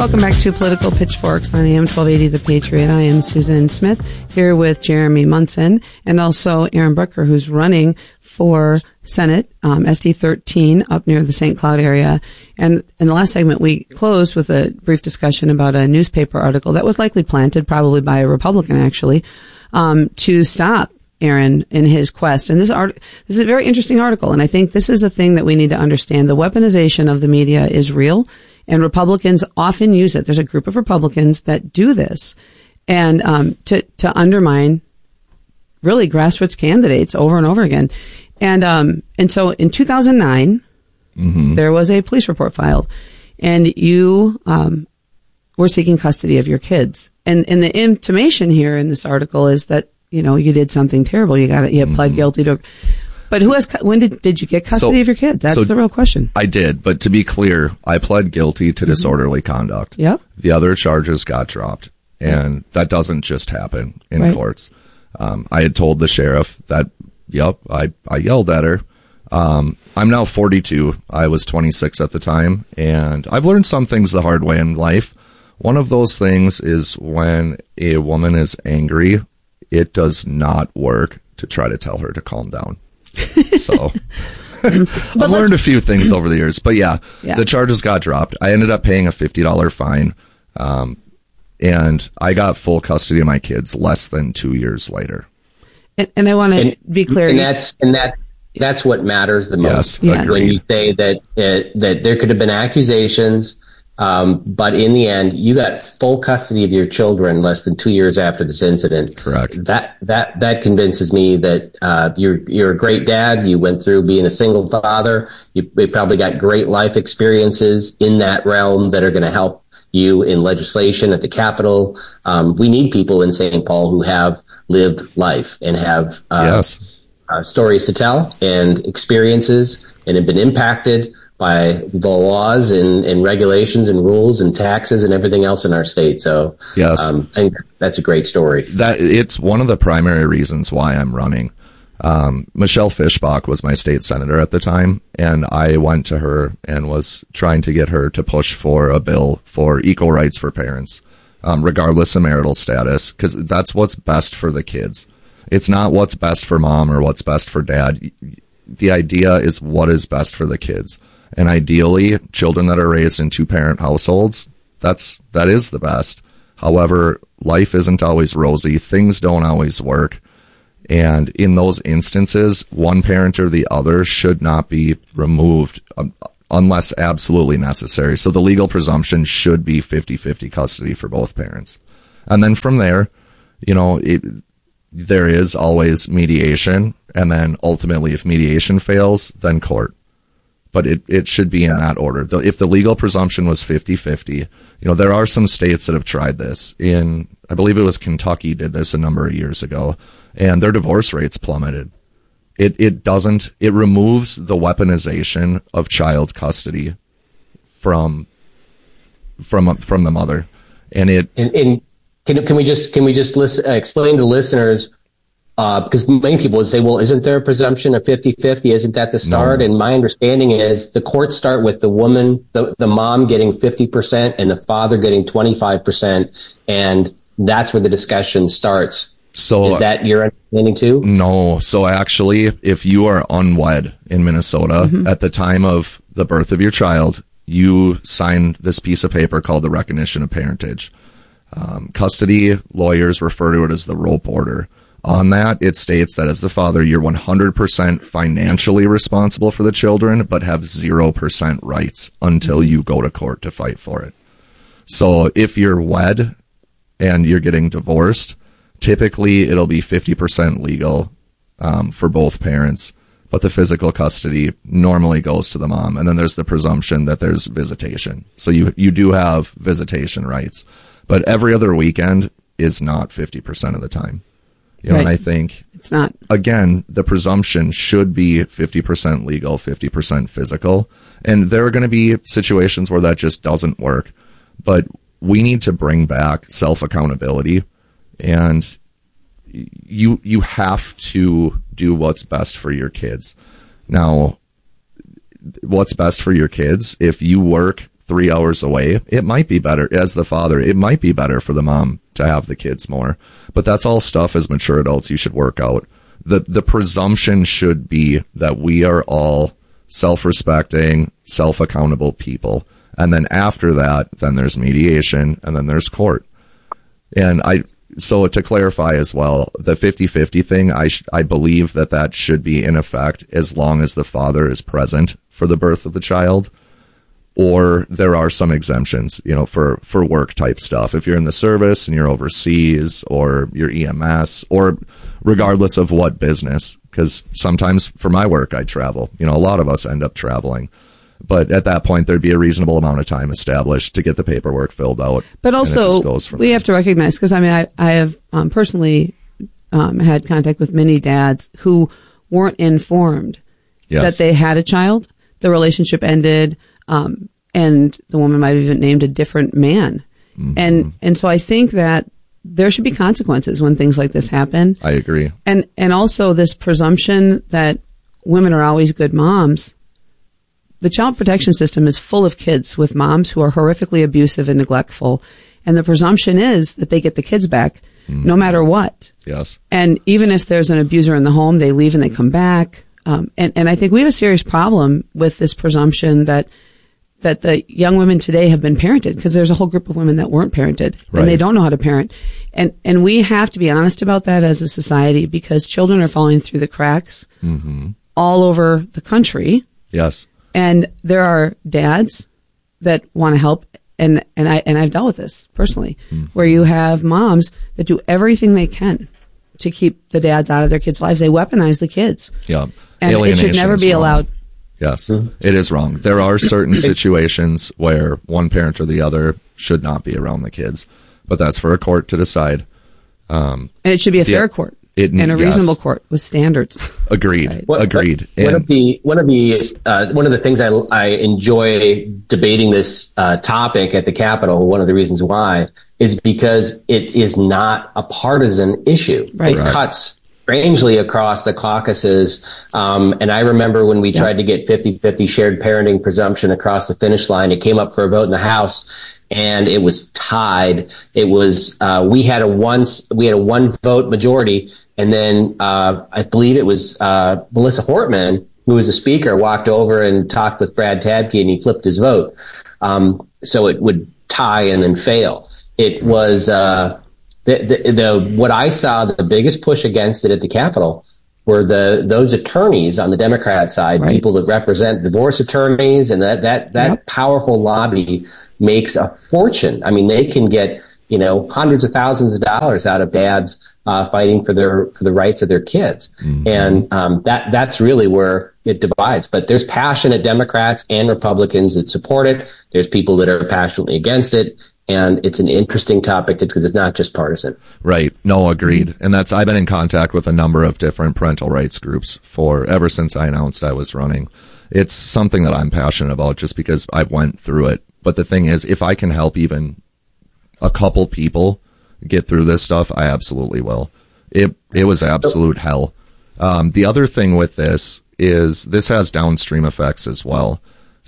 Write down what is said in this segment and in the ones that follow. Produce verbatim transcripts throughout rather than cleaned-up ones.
Welcome back to Political Pitchforks on A M twelve eighty The Patriot. I am Susan Smith here with Jeremy Munson and also Aaron Brooker, who's running for Senate, um, S D thirteen up near the Saint Cloud area. And in the last segment, we closed with a brief discussion about a newspaper article that was likely planted, probably by a Republican actually, um, to stop Aaron in his quest. And this art, this is a very interesting article. And I think this is a thing that we need to understand. The weaponization of the media is real. And Republicans often use it. There's a group of Republicans that do this and um, to, to undermine really grassroots candidates over and over again. And um, and so in two thousand nine, mm-hmm. there was a police report filed, and you um, were seeking custody of your kids. And, and the intimation here in this article is that, you know, you did something terrible. You got it. You mm-hmm. pled guilty to. But who has? When did did you get custody so, of your kids? That's so the real question. I did, but to be clear, I pled guilty to disorderly mm-hmm. conduct. Yep. The other charges got dropped, and yep. that doesn't just happen in right. courts. Um, I had told the sheriff that, yep, I I yelled at her. Um, I'm now forty-two. I was twenty-six at the time, and I've learned some things the hard way in life. One of those things is when a woman is angry, it does not work to try to tell her to calm down. So I've learned a few things over the years, but yeah, yeah, the charges got dropped. I ended up paying a fifty dollars fine. Um, and I got full custody of my kids less than two years later. And, and I want to be clear. And that's, and that, that's what matters the most. Yes, yes. When you say that, uh, that there could have been accusations, Um, but in the end, you got full custody of your children less than two years after this incident. Correct. That that that convinces me that uh, you're you're a great dad. You went through being a single father. You, you probably got great life experiences in that realm that are going to help you in legislation at the Capitol. Um, we need people in Saint Paul who have lived life and have uh, yes. uh, stories to tell and experiences and have been impacted by the laws and, and regulations and rules and taxes and everything else in our state. So yes. um, I think that's a great story. That it's one of the primary reasons why I'm running. Um, Michelle Fischbach was my state senator at the time, and I went to her and was trying to get her to push for a bill for equal rights for parents, um, regardless of marital status, because that's what's best for the kids. It's not what's best for mom or what's best for dad. The idea is what is best for the kids. And ideally, children that are raised in two-parent households, that's, that is the best. However, life isn't always rosy. Things don't always work. And in those instances, one parent or the other should not be removed um, unless absolutely necessary. So the legal presumption should be fifty-fifty custody for both parents. And then from there, you know, it, there is always mediation. And then ultimately, if mediation fails, then court. But it, it should be in that order. The, if the legal presumption was fifty-fifty, you know, there are some states that have tried this. In, I believe it was Kentucky did this a number of years ago, and their divorce rates plummeted. It it doesn't, it removes the weaponization of child custody from from from the mother. And it and, and can can we just can we just listen, uh, explain to listeners, Uh, because many people would say, well, isn't there a presumption of fifty-fifty? Isn't that the start? No. And my understanding is the courts start with the woman, the, the mom getting fifty percent and the father getting twenty-five percent. And that's where the discussion starts. So is that your understanding too? No. So actually, if you are unwed in Minnesota mm-hmm. at the time of the birth of your child, you sign this piece of paper called the recognition of parentage. Um, custody lawyers refer to it as the rope order. On that, it states that as the father, you're one hundred percent financially responsible for the children, but have zero percent rights until you go to court to fight for it. So if you're wed and you're getting divorced, typically it'll be fifty percent legal um, for both parents, but the physical custody normally goes to the mom. And then there's the presumption that there's visitation. So you, you do have visitation rights, but every other weekend is not fifty percent of the time. You know, right. And I think, it's not. Again, the presumption should be fifty percent legal, fifty percent physical. And there are going to be situations where that just doesn't work. But we need to bring back self-accountability. And you you have to do what's best for your kids. Now, what's best for your kids? If you work three hours away, it might be better, as the father, it might be better for the mom to have the kids more. But that's all stuff as mature adults you should work out. The, the presumption should be that we are all self-respecting, self-accountable people. And then after that, then there's mediation, and then there's court. And I, so to clarify as well, the fifty-fifty thing, I sh- I believe that that should be in effect as long as the father is present for the birth of the child. Or there are some exemptions, you know, for, for work type stuff. If you're in the service and you're overseas, or you're E M S, or regardless of what business, because sometimes for my work I travel. You know, a lot of us end up traveling. But at that point, there'd be a reasonable amount of time established to get the paperwork filled out. But also, we there. have to recognize, because I mean, I, I have um, personally um, had contact with many dads who weren't informed yes. that they had a child. The relationship ended, um, and the woman might have even named a different man. Mm-hmm. And and so I think that there should be consequences when things like this happen. I agree. And and also this presumption that women are always good moms. The child protection system is full of kids with moms who are horrifically abusive and neglectful. And the presumption is that they get the kids back mm-hmm. no matter what. Yes. And even if there's an abuser in the home, they leave and they come back. Um, and, and I think we have a serious problem with this presumption that that the young women today have been parented, because there's a whole group of women that weren't parented right. and they don't know how to parent. And and we have to be honest about that as a society, because children are falling through the cracks mm-hmm. all over the country. Yes. And there are dads that want to help, and, and I and I've dealt with this personally, mm-hmm. where you have moms that do everything they can to keep the dads out of their kids' lives. They weaponize the kids. Yeah. And it should never be wrong. allowed. Yes, mm-hmm. It is wrong. There are certain situations where one parent or the other should not be around the kids, but that's for a court to decide. Um, and it should be a fair court. It, and a reasonable yes. court with standards. Agreed. Right. What, Agreed. One of the one of the uh, one of the things I I enjoy debating this uh, topic at the Capitol. One of the reasons why is because it is not a partisan issue. Right. It right. cuts strangely across the caucuses. Um, and I remember when we yeah. tried to get fifty-fifty shared parenting presumption across the finish line. It came up for a vote in the House, and it was tied. It was uh, we had a once we had a one vote majority. And then uh I believe it was uh Melissa Hortman, who was the speaker, walked over and talked with Brad Tabke, and he flipped his vote. Um so it would tie and then fail. It was uh the, the, the what I saw the biggest push against it at the Capitol were the those attorneys on the Democrat side, right. people that represent divorce attorneys, and that that that yep. powerful lobby makes a fortune. I mean, they can get, you know, hundreds of thousands of dollars out of dads Uh, fighting for their for the rights of their kids, mm-hmm. and um, that that's really where it divides. But there's passionate Democrats and Republicans that support it. There's people that are passionately against it, and it's an interesting topic because it's not just partisan. Right? No, agreed. And that's I've been in contact with a number of different parental rights groups for ever since I announced I was running. It's something that I'm passionate about just because I went through it. But the thing is, if I can help even a couple people get through this stuff, I absolutely will. It it was absolute hell. Um, the other thing with this is this has downstream effects as well.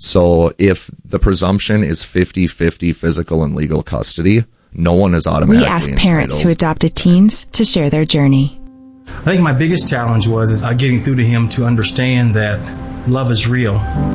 So if the presumption is fifty-fifty physical and legal custody, no one is automatically We asked parents entitled. who adopted teens to share their journey. I think my biggest challenge was is, uh, getting through to him to understand that love is real,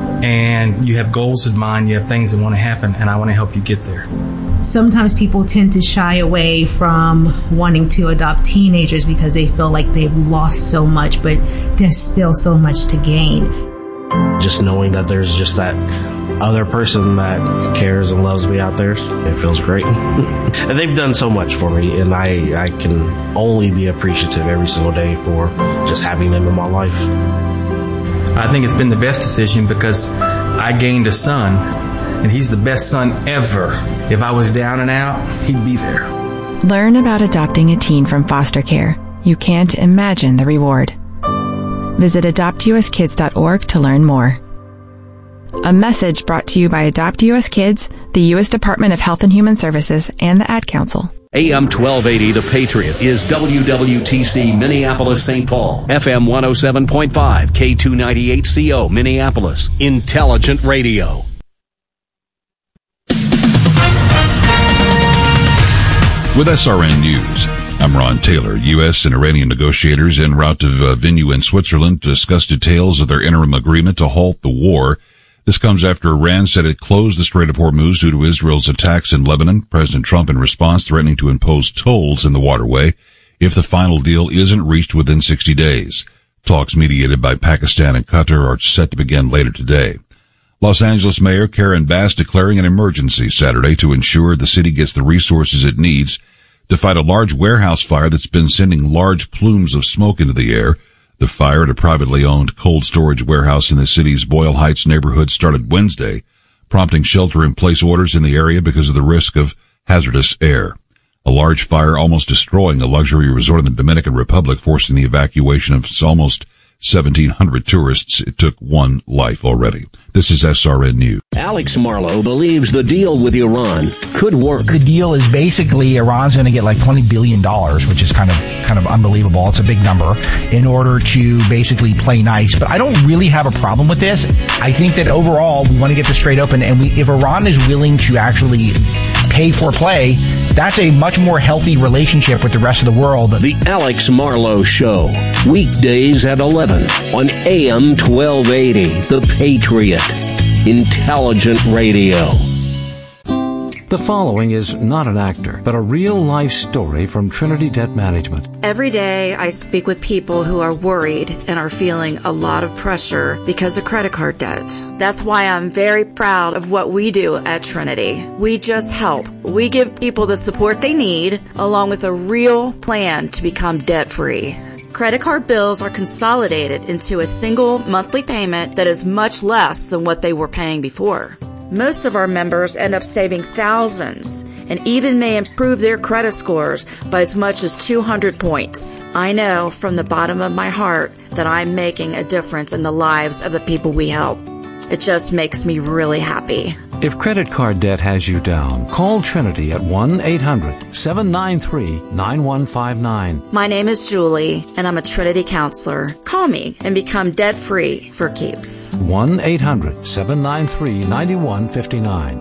and you have goals in mind, you have things that want to happen, and I want to help you get there. Sometimes people tend to shy away from wanting to adopt teenagers because they feel like they've lost so much, but there's still so much to gain. Just knowing that there's just that other person that cares and loves me out there, it feels great. And they've done so much for me, and I, I can only be appreciative every single day for just having them in my life. I think it's been the best decision because I gained a son, and he's the best son ever. If I was down and out, he'd be there. Learn about adopting a teen from foster care. You can't imagine the reward. Visit adopt u s kids dot org to learn more. A message brought to you by Adopt U S Kids, the U S Department of Health and Human Services, and the Ad Council. A M twelve eighty The Patriot is W W T C Minneapolis Saint Paul. F M one oh seven point five, K two ninety-eight C O Minneapolis. Intelligent Radio. With S R N News, I'm Ron Taylor. U S and Iranian negotiators en route to Vineux in Switzerland discussed details of their interim agreement to halt the war. This comes after Iran said it closed the Strait of Hormuz due to Israel's attacks in Lebanon. President Trump, in response, threatening to impose tolls in the waterway if the final deal isn't reached within sixty days. Talks mediated by Pakistan and Qatar are set to begin later today. Los Angeles Mayor Karen Bass declaring an emergency Saturday to ensure the city gets the resources it needs to fight a large warehouse fire that's been sending large plumes of smoke into the air. The fire at a privately owned cold storage warehouse in the city's Boyle Heights neighborhood started Wednesday, prompting shelter-in-place orders in the area because of the risk of hazardous air. A large fire almost destroying a luxury resort in the Dominican Republic, forcing the evacuation of almost seventeen hundred tourists. It took one life already. This is S R N News. Alex Marlowe believes the deal with Iran could work. The deal is basically Iran's going to get like twenty billion dollars, which is kind of kind of unbelievable. It's a big number, in order to basically play nice. But I don't really have a problem with this. I think that overall we want to get this straight open, and we, if Iran is willing to actually pay for play, that's a much more healthy relationship with the rest of the world. The Alex Marlowe Show, weekdays at eleven on A M twelve eighty, The Patriot. Intelligent radio. The following is not an actor, but a real-life story from Trinity Debt Management. Every day I speak with people who are worried and are feeling a lot of pressure because of credit card debt. That's why I'm very proud of what we do at Trinity. We just help. We give people the support they need, along with a real plan to become debt-free. Credit card bills are consolidated into a single monthly payment that is much less than what they were paying before. Most of our members end up saving thousands and even may improve their credit scores by as much as two hundred points. I know from the bottom of my heart that I'm making a difference in the lives of the people we help. It just makes me really happy. If credit card debt has you down, call Trinity at one eight hundred seven nine three nine one five nine. My name is Julie, and I'm a Trinity counselor. Call me and become debt-free for keeps. one eight hundred seven nine three nine one five nine.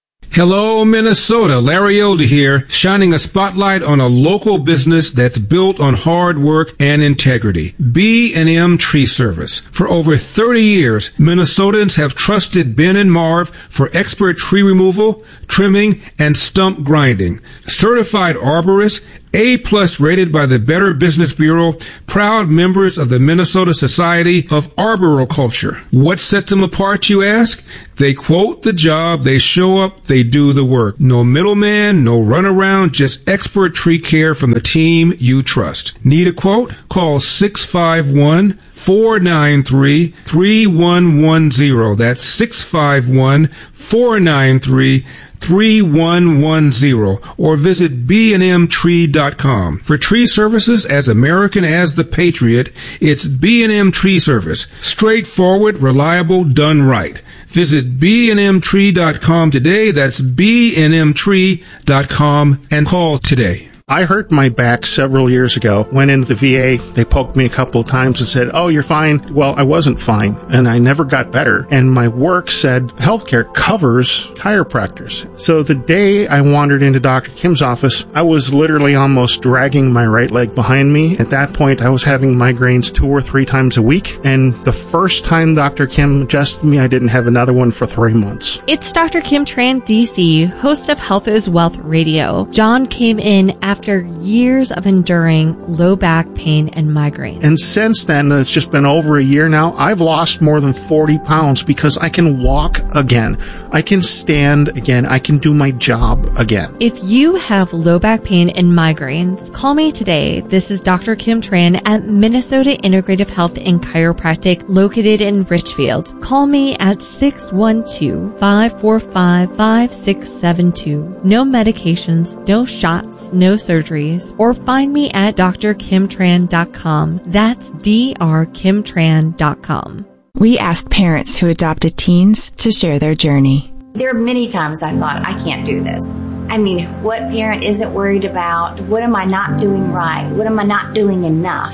Hello, Minnesota. Larry Elder here, shining a spotlight on a local business that's built on hard work and integrity. B and M Tree Service. For over thirty years, Minnesotans have trusted Ben and Marv for expert tree removal, trimming, and stump grinding. Certified arborists, A-plus rated by the Better Business Bureau, proud members of the Minnesota Society of Arboriculture. What sets them apart, you ask? They quote the job, they show up, they do the work. No middleman, no runaround, just expert tree care from the team you trust. Need a quote? Call six five one, four nine three, three one one zero. That's six five one, four nine three, three one one zero, or visit b and m tree dot com. For tree services as American as the Patriot, it's B and M Tree Service. Straightforward, reliable, done right. Visit b and m tree dot com today. That's b and m tree dot com, and call today. I hurt my back several years ago. Went into the V A. They poked me a couple of times and said, "Oh, you're fine." Well, I wasn't fine, and I never got better. And my work said healthcare covers chiropractors. So the day I wandered into Doctor Kim's office, I was literally almost dragging my right leg behind me. At that point, I was having migraines two or three times a week. And the first time Doctor Kim adjusted me, I didn't have another one for three months. It's Doctor Kim Tran, D C, host of Health is Wealth Radio. John came in after After years of enduring low back pain and migraines. And since then, it's just been over a year now, I've lost more than forty pounds because I can walk again. I can stand again. I can do my job again. If you have low back pain and migraines, call me today. This is Doctor Kim Tran at Minnesota Integrative Health and Chiropractic, located in Richfield. Call me at six one two, five four five, five six seven two. No medications, no shots, no surgeries, or find me at d r kim tran dot com. That's d r kim tran dot com. We asked parents who adopted teens to share their journey. There are many times I thought, I can't do this. I mean, what parent isn't worried about? What am I not doing right? What am I not doing enough?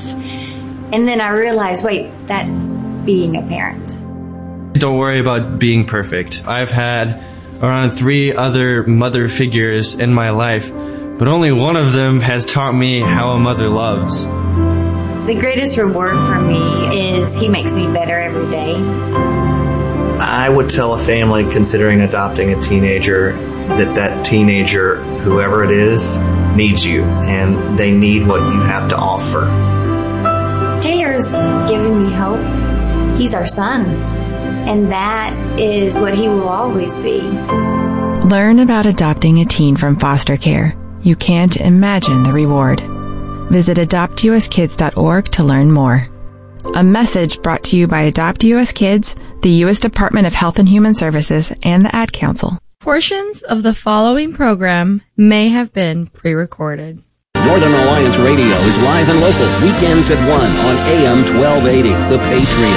And then I realized, wait, that's being a parent. Don't worry about being perfect. I've had around three other mother figures in my life but only one of them has taught me how a mother loves. The greatest reward for me is he makes me better every day. I would tell a family considering adopting a teenager that that teenager, whoever it is, needs you, and they need what you have to offer. Taylor's given me hope. He's our son, and that is what he will always be. Learn about adopting a teen from foster care. You can't imagine the reward. Visit adopt u s kids dot org to learn more. A message brought to you by Adopt U S Kids, the U S Department of Health and Human Services, and the Ad Council. Portions of the following program may have been pre-recorded. Northern Alliance Radio is live and local, weekends at one on A M twelve eighty, The Patriot.